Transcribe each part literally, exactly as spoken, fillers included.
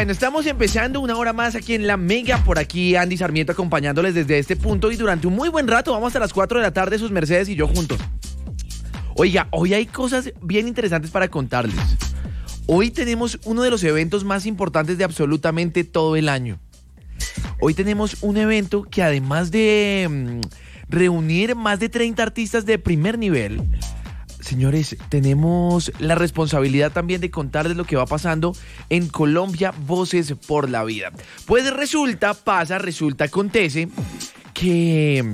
Bueno, estamos empezando una hora más aquí en La Mega. Por aquí Andy Sarmiento acompañándoles desde este punto. Y durante un muy buen rato, vamos hasta las cuatro de la tarde, sus mercedes y yo juntos. Oiga, hoy hay cosas bien interesantes para contarles. Hoy tenemos uno de los eventos más importantes de absolutamente todo el año. Hoy tenemos un evento que, además de mmm, reunir más de treinta artistas de primer nivel, señores, tenemos la responsabilidad también de contarles lo que va pasando en Colombia Voces por la Vida. Pues resulta, pasa, resulta, acontece que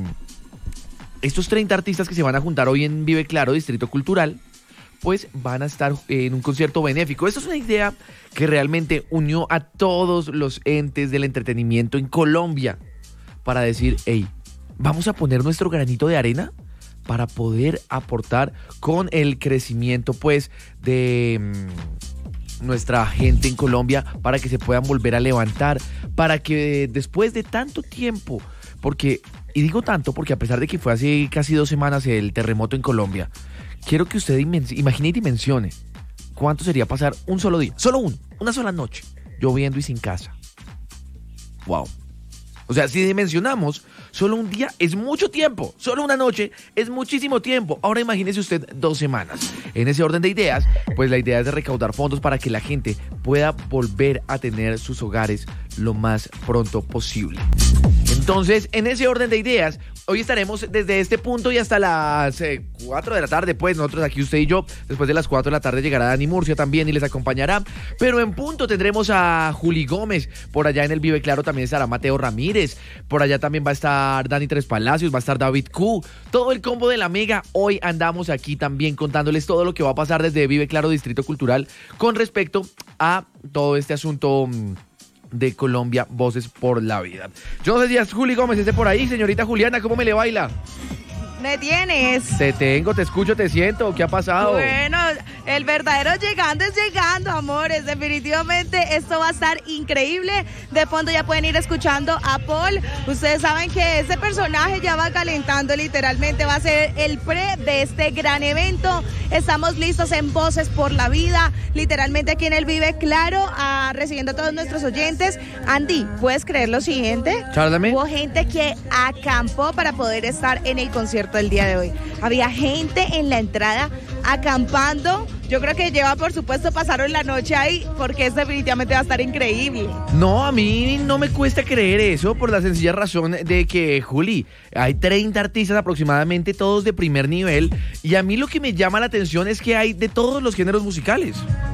estos treinta artistas que se van a juntar hoy en Vive Claro, Distrito Cultural, pues van a estar en un concierto benéfico. Esta es una idea que realmente unió a todos los entes del entretenimiento en Colombia para decir, hey, vamos a poner nuestro granito de arena para poder aportar con el crecimiento, pues, de mmm, nuestra gente en Colombia, para que se puedan volver a levantar, para que después de tanto tiempo, porque, y digo tanto porque a pesar de que fue hace casi dos semanas el terremoto en Colombia, quiero que usted imagine y dimensione cuánto sería pasar un solo día, solo uno, una sola noche, lloviendo y sin casa. Wow. O sea, si dimensionamos, solo un día es mucho tiempo, solo una noche es muchísimo tiempo. Ahora imagínese usted dos semanas. En ese orden de ideas, pues la idea es de recaudar fondos para que la gente pueda volver a tener sus hogares lo más pronto posible. Entonces, en ese orden de ideas, hoy estaremos desde este punto y hasta las eh, cuatro de la tarde, pues nosotros aquí, usted y yo. Después de las cuatro de la tarde llegará Dani Murcia también y les acompañará. Pero en punto tendremos a Juli Gómez. Por allá en el Vive Claro también estará Mateo Ramírez. Por allá también va a estar Dani Tres Palacios, va a estar David Q. Todo el combo de La Mega. Hoy andamos aquí también contándoles todo lo que va a pasar desde Vive Claro Distrito Cultural con respecto a todo este asunto de Colombia Voces por la Vida. Yo no sé si es Juli Gómez, esté por ahí. Señorita Juliana, ¿cómo me le baila? ¿Me tienes? Te tengo, te escucho, te siento. ¿Qué ha pasado? Bueno, el verdadero llegando es llegando, amores. Definitivamente esto va a estar increíble. De fondo ya pueden ir escuchando a Paul. Ustedes saben que ese personaje ya va calentando literalmente. Va a ser el pre de este gran evento. Estamos listos en Voces por la Vida. Literalmente aquí en el Vive Claro, a, recibiendo a todos nuestros oyentes. Andy, ¿puedes creer lo siguiente? Chárdame. Hubo gente que acampó para poder estar en el concierto del día de hoy. Había gente en la entrada acampando. Yo creo que lleva, por supuesto, pasaron la noche ahí porque es definitivamente va a estar increíble. No, a mí no me cuesta creer eso por la sencilla razón de que, Juli, hay treinta artistas aproximadamente, todos de primer nivel, y a mí lo que me llama la atención es que hay de todos los géneros musicales.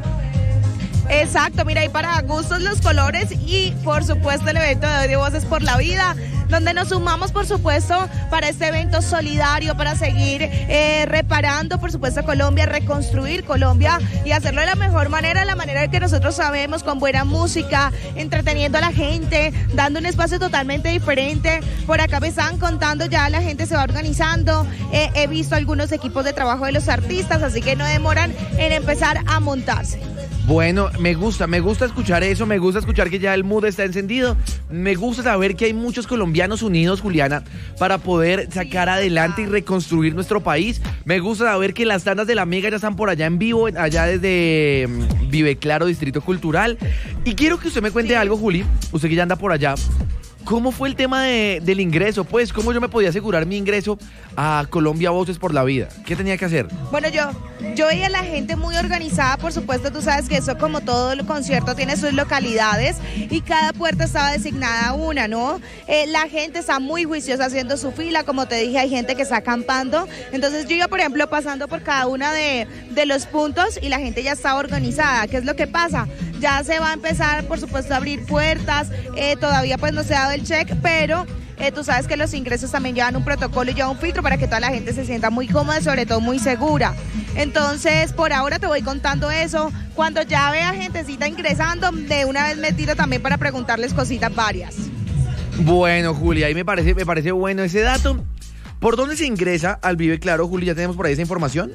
Exacto, mira, hay para gustos los colores y por supuesto el evento de hoy de Voces por la Vida, donde nos sumamos por supuesto para este evento solidario, para seguir eh, reparando por supuesto Colombia, reconstruir Colombia y hacerlo de la mejor manera, la manera que nosotros sabemos, con buena música, entreteniendo a la gente, dando un espacio totalmente diferente. Por acá me estaban contando, ya la gente se va organizando, eh, he visto algunos equipos de trabajo de los artistas, así que no demoran en empezar a montarse. Bueno, me gusta, me gusta escuchar eso, me gusta escuchar que ya el mood está encendido, me gusta saber que hay muchos colombianos unidos, Juliana, para poder sacar adelante y reconstruir nuestro país. Me gusta saber que las tandas de La Mega ya están por allá en vivo, allá desde Vive Claro Distrito Cultural. Y quiero que usted me cuente algo, Juli, usted que ya anda por allá. ¿Cómo fue el tema de, del ingreso? Pues, ¿cómo yo me podía asegurar mi ingreso a Colombia Voces por la Vida? ¿Qué tenía que hacer? Bueno, yo, yo veía a la gente muy organizada, por supuesto, tú sabes que eso, como todo el concierto, tiene sus localidades y cada puerta estaba designada una, ¿no? Eh, la gente está muy juiciosa haciendo su fila, como te dije, hay gente que está acampando. Entonces yo iba, por ejemplo, pasando por cada una de, de los puntos y la gente ya estaba organizada. ¿Qué es lo que pasa? Ya se va a empezar, por supuesto, a abrir puertas, eh, todavía pues no se ha dado el check, pero eh, tú sabes que los ingresos también llevan un protocolo y llevan un filtro para que toda la gente se sienta muy cómoda y sobre todo muy segura. Entonces, por ahora te voy contando eso. Cuando ya vea gentecita ingresando, de una vez me tiro también para preguntarles cositas varias. Bueno, Julia, ahí me parece, me parece bueno ese dato. ¿Por dónde se ingresa al Vive Claro, Juli? ¿Ya tenemos por ahí esa información?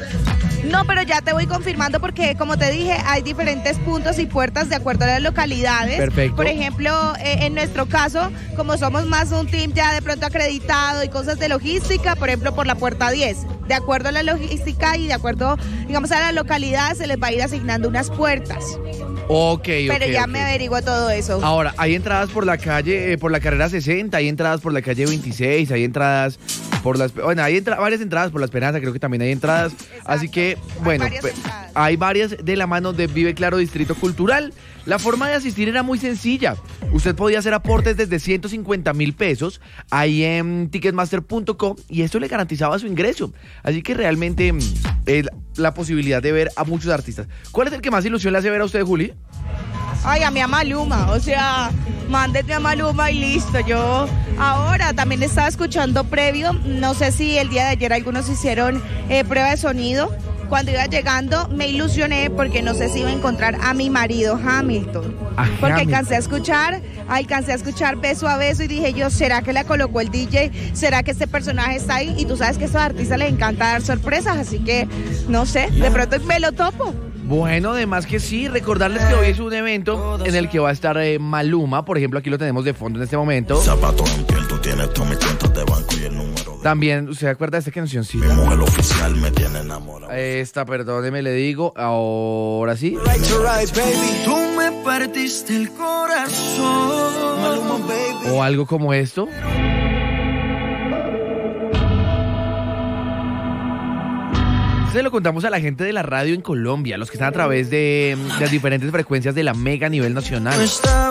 No, pero ya te voy confirmando porque, como te dije, hay diferentes puntos y puertas de acuerdo a las localidades. Perfecto. Por ejemplo, eh, en nuestro caso, como somos más un team ya de pronto acreditado y cosas de logística, por ejemplo, por la puerta diez. de acuerdo a la logística y de acuerdo, digamos, a la localidad, se les va a ir asignando unas puertas. Ok, ok. Pero ya okay. me averiguo todo eso. Ahora, hay entradas por la calle, eh, por la carrera sesenta, hay entradas por la calle veintiséis, hay entradas por las... Bueno, hay entra varias entradas por la Esperanza, creo que también hay entradas. Exacto. Así que, bueno, hay varias, hay varias de la mano de Vive Claro Distrito Cultural. La forma de asistir era muy sencilla. Usted podía hacer aportes desde ciento cincuenta mil pesos ahí en ticketmaster punto com y esto le garantizaba su ingreso. Así que realmente eh, la posibilidad de ver a muchos artistas. ¿Cuál es el que más ilusión le hace ver a usted, Juli? Ay, a mi a Maluma, o sea, mándenme a Maluma y listo. Yo ahora también estaba escuchando previo, no sé si el día de ayer algunos hicieron eh, prueba de sonido. Cuando iba llegando me ilusioné porque no sé si iba a encontrar a mi marido Hamilton. A porque Hamilton. alcancé a escuchar, alcancé a escuchar beso a beso y dije yo, ¿será que la colocó el D J? ¿Será que este personaje está ahí? Y tú sabes que a estos artistas les encanta dar sorpresas, así que no sé, de pronto me lo topo. Bueno, además que sí, recordarles que hoy es un evento en el que va a estar eh, Maluma, por ejemplo, aquí lo tenemos de fondo en este momento. Zapato en piel, tú tienes todos mis cuentas de banco y el número de... También, ¿usted se acuerda de esta cancioncita? Mi mujer oficial me tiene enamorado. Esta, perdóneme, le digo, ahora sí. Right to right, baby. Tú me partiste el corazón. Maluma, baby. O algo como esto. Se lo contamos a la gente de la radio en Colombia, los que están a través de, de las diferentes frecuencias de la Mega a nivel nacional.